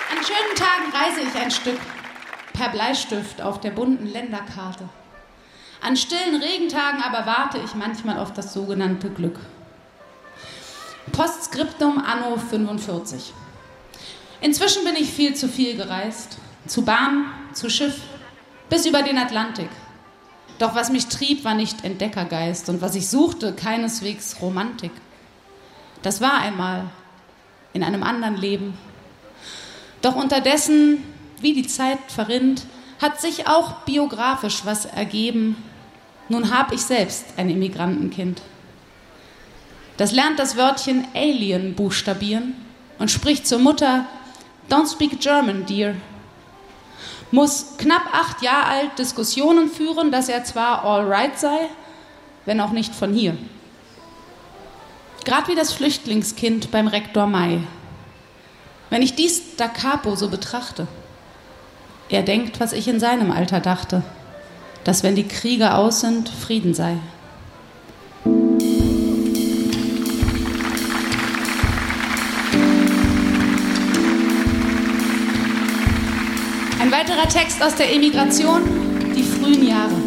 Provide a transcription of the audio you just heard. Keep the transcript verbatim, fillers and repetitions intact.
An schönen Tagen reise ich ein Stück per Bleistift auf der bunten Länderkarte. An stillen Regentagen aber warte ich manchmal auf das sogenannte Glück. Postskriptum anno fünfundvierzig. Inzwischen bin ich viel zu viel gereist. Zu Bahn, zu Schiff, bis über den Atlantik. Doch was mich trieb, war nicht Entdeckergeist und was ich suchte, keineswegs Romantik. Das war einmal in einem anderen Leben. Doch unterdessen, wie die Zeit verrinnt, hat sich auch biografisch was ergeben. Nun hab ich selbst ein Immigrantenkind. Das lernt das Wörtchen Alien buchstabieren und spricht zur Mutter, Don't speak German, dear. Muss knapp acht Jahre alt Diskussionen führen, dass er zwar all right sei, wenn auch nicht von hier. Gerade wie das Flüchtlingskind beim Rektor May. Wenn ich dies da capo so betrachte, er denkt, was ich in seinem Alter dachte, dass wenn die Kriege aus sind, Frieden sei. Ein weiterer Text aus der Emigration, die frühen Jahre.